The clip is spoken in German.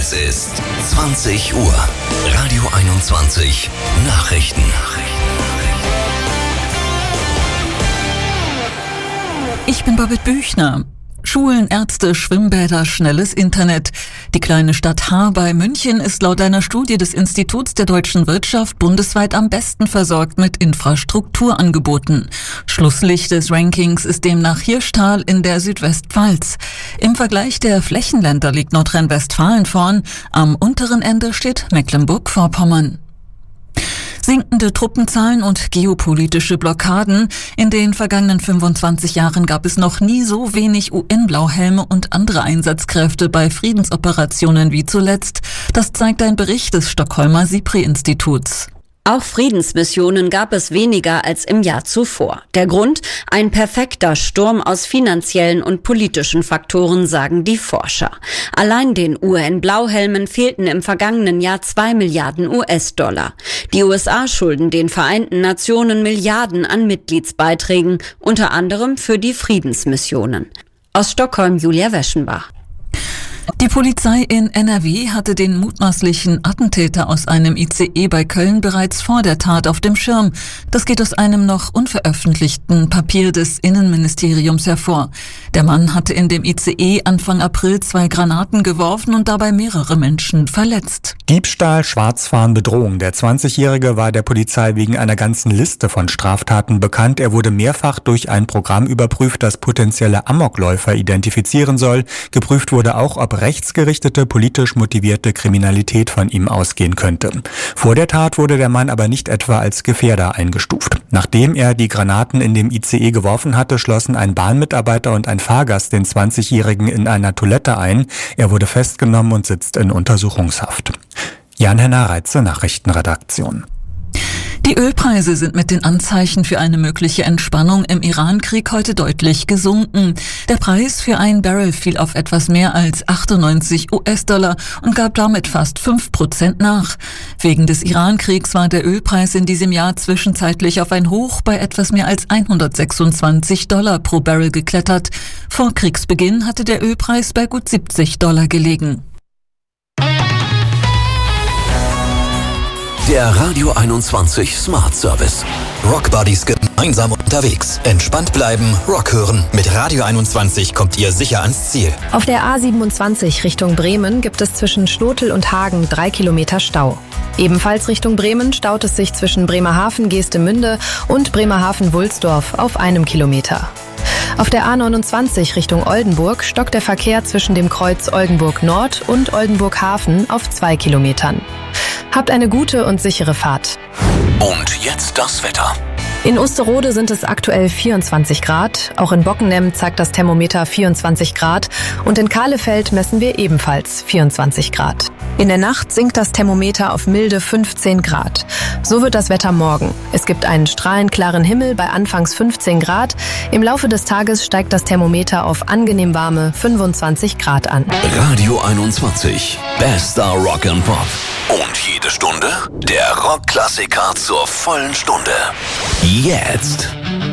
Es ist 20 Uhr. Radio 21 Nachrichten. Ich bin Babette Büchner. Schulen, Ärzte, Schwimmbäder, schnelles Internet. Die kleine Stadt Haar bei München ist laut einer Studie des Instituts der deutschen Wirtschaft bundesweit am besten versorgt mit Infrastrukturangeboten. Schlusslicht des Rankings ist demnach Hirschtal in der Südwestpfalz. Im Vergleich der Flächenländer liegt Nordrhein-Westfalen vorn. Am unteren Ende steht Mecklenburg-Vorpommern. Sinkende Truppenzahlen und geopolitische Blockaden. In den vergangenen 25 Jahren gab es noch nie so wenig UN-Blauhelme und andere Einsatzkräfte bei Friedensoperationen wie zuletzt. Das zeigt ein Bericht des Stockholmer SIPRI-Instituts. Auch Friedensmissionen gab es weniger als im Jahr zuvor. Der Grund? Ein perfekter Sturm aus finanziellen und politischen Faktoren, sagen die Forscher. Allein den UN-Blauhelmen fehlten im vergangenen Jahr 2 Milliarden US-Dollar. Die USA schulden den Vereinten Nationen Milliarden an Mitgliedsbeiträgen, unter anderem für die Friedensmissionen. Aus Stockholm, Julia Weschenbach. Die Polizei in NRW hatte den mutmaßlichen Attentäter aus einem ICE bei Köln bereits vor der Tat auf dem Schirm. Das geht aus einem noch unveröffentlichten Papier des Innenministeriums hervor. Der Mann hatte in dem ICE Anfang April 2 Granaten geworfen und dabei mehrere Menschen verletzt. Diebstahl, Schwarzfahren, Bedrohung. Der 20-Jährige war der Polizei wegen einer ganzen Liste von Straftaten bekannt. Er wurde mehrfach durch ein Programm überprüft, das potenzielle Amokläufer identifizieren soll. Geprüft wurde auch, ob rechtsgerichtete, politisch motivierte Kriminalität von ihm ausgehen könnte. Vor der Tat wurde der Mann aber nicht etwa als Gefährder eingestuft. Nachdem er die Granaten in dem ICE geworfen hatte, schlossen ein Bahnmitarbeiter und ein Fahrgast den 20-Jährigen in einer Toilette ein. Er wurde festgenommen und sitzt in Untersuchungshaft. Jan-Henner Reitze, Nachrichtenredaktion. Die Ölpreise sind mit den Anzeichen für eine mögliche Entspannung im Iran-Krieg heute deutlich gesunken. Der Preis für ein Barrel fiel auf etwas mehr als 98 US-Dollar und gab damit fast 5% nach. Wegen des Iran-Kriegs war der Ölpreis in diesem Jahr zwischenzeitlich auf ein Hoch bei etwas mehr als 126 Dollar pro Barrel geklettert. Vor Kriegsbeginn hatte der Ölpreis bei gut 70 Dollar gelegen. Der Radio 21 Smart Service. Rock Buddies gemeinsam unterwegs. Entspannt bleiben, Rock hören. Mit Radio 21 kommt ihr sicher ans Ziel. Auf der A27 Richtung Bremen gibt es zwischen Schlotel und Hagen 3 Kilometer Stau. Ebenfalls Richtung Bremen staut es sich zwischen Bremerhaven, Geestemünde und Bremerhaven-Wulsdorf auf 1 Kilometer. Auf der A29 Richtung Oldenburg stockt der Verkehr zwischen dem Kreuz Oldenburg Nord und Oldenburg Hafen auf 2 Kilometern. Habt eine gute und sichere Fahrt. Und jetzt das Wetter. In Osterode sind es aktuell 24 Grad. Auch in Bockenem zeigt das Thermometer 24 Grad. Und in Kahlefeld messen wir ebenfalls 24 Grad. In der Nacht sinkt das Thermometer auf milde 15 Grad. So wird das Wetter morgen. Es gibt einen strahlend klaren Himmel bei anfangs 15 Grad. Im Laufe des Tages steigt das Thermometer auf angenehm warme 25 Grad an. Radio 21. Bester Rock and Pop. Und jede Stunde der Rockklassiker zur vollen Stunde. Jetzt.